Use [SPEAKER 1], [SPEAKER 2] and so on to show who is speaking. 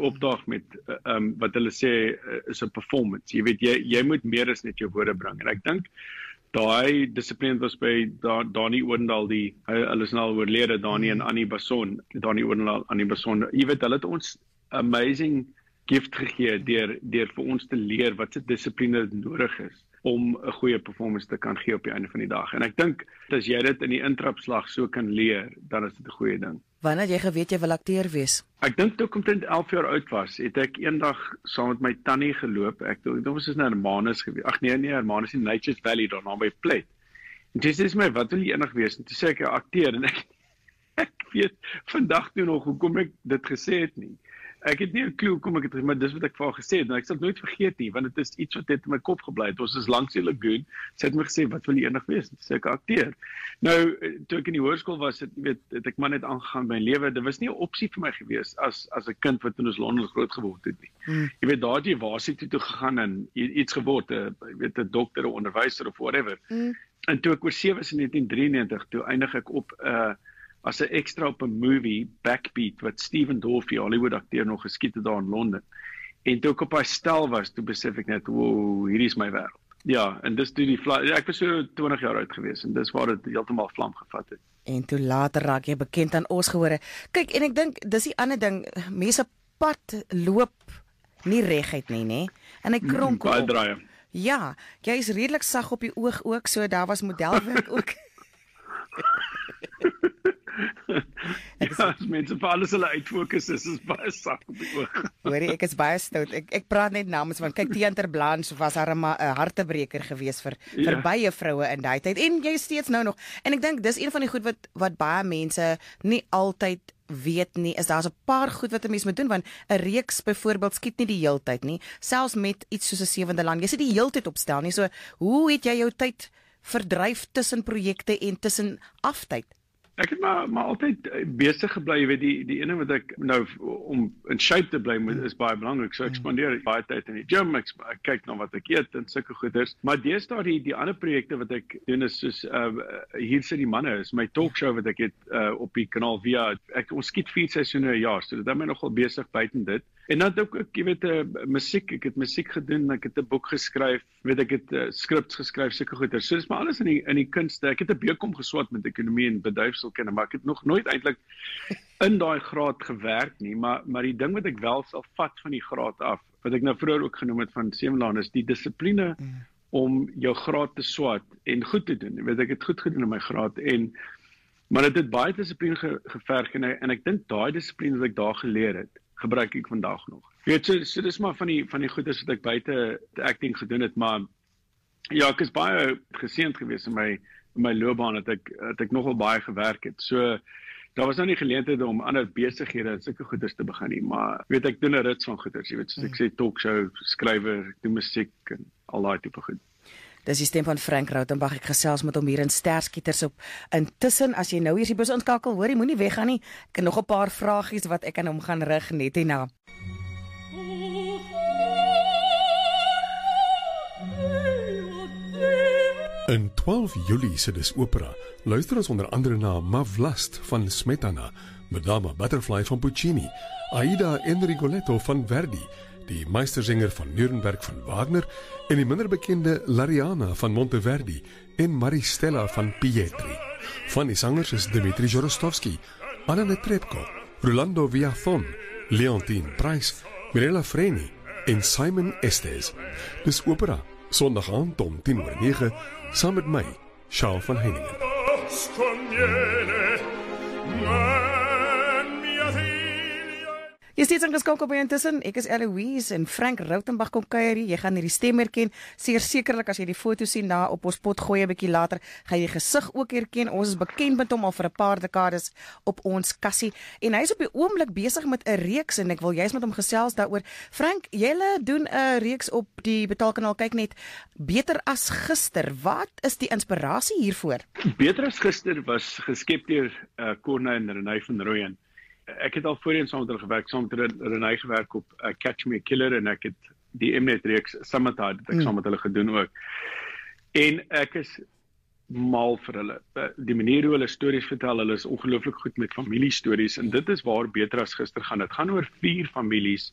[SPEAKER 1] opdaag met wat hulle sê is 'n performance. Jy weet, jy moet meer as net jou woorde bring. En ek dink daai dissipline was by Dani Oendal, hulle is nou al oorlede, Dani en Annie Basson, Dani Oendal, Annie Basson. Jy weet, hulle het ons amazing gift gegee deur vir ons te leer wat se dissipline nodig is om 'n goeie performance te kan gee op die einde van die dag. En ek dink as jy dit in die intrapslag so kan leer, dan is dit 'n goeie ding.
[SPEAKER 2] Wanneer jy geweet jy wil akteur wees?
[SPEAKER 1] Ek dink toe ek omtrent 11 jaar oud was, het ek eendag saam met my tannie geloop. Ek dink dit was dus na Hermanus gewees. Ag nee, Hermanus in Nature's Valley daar naby Plett. En toe sê sy my, wat wil jy eendag wees? En toe sê ek 'n akteur en ek weet vandag toe nog hoekom ek dit gesê het nie. Ek het nie 'n klou hoekom ek het, maar dis wat ek vir haar gesê het, en ek sal dit nooit vergeet nie, want dit is iets wat net in my kop gebly het. Ons is langs die lagoon. Sy het my gesê, wat wil jy eendag wees? Sê ek, akteur. Nou, toe ek in die hoërskool was, het ek maar net aangegaan by my lewe. Dit was nie 'n opsie vir my gewees as 'n kind wat in ons Londen groot geword het nie. Jy weet, daar het jy varsity toe gegaan en iets geword, jy weet, 'n dokter, 'n onderwyser of whatever. En toe ek oor 7 is in 1993, toe eindig ek op as 'n ekstra op 'n movie, Backbeat, wat Stephen Dorff, Hollywood akteur, nog geskiet het daar in Londen. En toe ek op hy stel was, toe besef ek net, wow, hierdie is my wêreld. Ja, en dis toe ek was so 20 jaar oud gewees, en dis waar dit heeltemal vlam gevat het.
[SPEAKER 2] En toe later raak jy bekend aan ons gehore. Kyk, en ek dink, dis die ander ding, mense pad loop nie reguit nie, né? En hy kronkel.
[SPEAKER 1] Baie draaie.
[SPEAKER 2] Ja, jy is redelik sag op die oog ook, so daar was modelwerk ook.
[SPEAKER 1] Ja, as mense vir alles hulle uitfokus is baie sak op die oog.
[SPEAKER 2] Hoorie, ek is baie stout. Ek praat net namens, want kyk, Tiaan ter Blanche was haar 'n hartebreker gewees vir baie vroue in daai tyd, en jy steeds nou nog. En ek dink dis een van die goed wat baie mense nie altyd weet nie, is daar's 'n paar goed wat 'n mens moet doen, want 'n reeks byvoorbeeld skiet nie die heeltyd nie, selfs met iets soos 'n Sewende Land. Jy sit die heeltyd opstel nie, so hoe het jy jou tyd verdryf tussen projekte en tussen aftyd?
[SPEAKER 1] Ek het maar altyd besig gebly, jy weet, die ene wat ek nou om in shape te bly is baie belangrik. So ek spandeer baie tyd in die gym, ek kyk na wat ek eet en sulke goeders. Maar deesdae die ander projekte wat ek doen is soos hier sit die manne, is my talkshow wat ek het op die kanaal via ons skiet 4 seisoene 'n jaar, so dit hou my nogal besig buiten dit. En dan ook jy weet musiek, ek het musiek gedoen, ek het 'n boek geskryf, weet ek het skrips geskryf, sulke goeders. So dis maar alles in die kunste. Ek het 'n BCom geswat met ekonomie en bedryfskunde, maar ek het nog nooit eintlik in daai graad gewerk nie, maar die ding wat ek wel sal vat van die graad af, wat ek nou vroeër ook genoem het van Seemlaan, is die dissipline om jou graad te swat en goed te doen. Jy weet, ek het goed gedoen in my graad, maar dit het baie dissipline geverg, en ek dink daai dissipline wat ek daar geleer het, gebruik ek vandag nog. Jy weet, so dis maar van die goeders wat ek buite acting gedoen het, maar ja, ek is baie geseënd geweest in my loopbaan, dat ek nogal baie gewerk het. So daar was nou nie geleenthede om ander besighede en sulke goeders te begin nie, maar weet ek doen 'n rits van goeders, jy weet, soos ek sê, talkshow, skrywer, ek doen musiek en al daai tipe goed.
[SPEAKER 2] Dis die stem van Frank Rautenbach. Ek gesels met hom hier in Sterskieters op. Intussen, as jy nou hier die bus ontskakel, hoor jy, moenie weggaan nie. Ek het nog 'n paar vragies wat ek aan hom gaan rig net hierna.
[SPEAKER 3] In 12 Julie se Dis Opera luister ons onder andere na Mavlast van Smetana, Madama Butterfly van Puccini, Aida en Rigoletto van Verdi, die Meistersinger van Nuremberg van Wagner en die minder bekende L'Arianna van Monteverdi en Maristella van Pietri. Van die sangers is Dmitri Jorostovsky, Anna Netrebko, Rolando Villazón, Leontine Price, Mirella Freni en Simon Estes. Dis Opera, Sondag aand om 10:09, saam met my, Charles van Heiningen.
[SPEAKER 2] Jy steeds ingeskakel by Intussen. Ek is Eloise en Frank Rautenbach kom kuier hier. Jy gaan hierdie stem herken. Sekerlik as jy die foto sien daar op ons pot gooi 'n bietjie later, gaan jy gesig ook herken. Ons is bekend met hom al vir 'n paar dekades op ons kassie en hy is op die oomblik besig met 'n reeks en ek wil juist met hom gesels daaroor. Frank, julle doen 'n reeks op die betaalkanaal kyk net, Beter as Gister. Wat is die inspirasie hiervoor?
[SPEAKER 1] Beter as Gister was geskep deur Corne en Renée van Rooyen. Ek het al voorheen saam met hulle gewerk, saam met Renée gewerk op Catch Me a Killer en ek het die Mnet reeks Summertide het ek saam met hulle gedoen ook. En ek is mal vir hulle. Die manier hoe hulle stories vertel, hulle is ongelooflik goed met familiestories en dit is waar Beter as Gister gaan. Dit gaan oor 4 families